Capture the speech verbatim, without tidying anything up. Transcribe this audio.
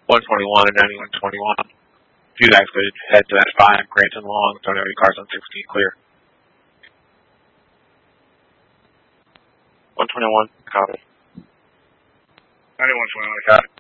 one twenty-one and ninety-one twenty-one. If you guys could head to that five, Granton Long, don't have any cars on sixteen clear. one twenty-one, copy. ninety-one twenty-one, copy.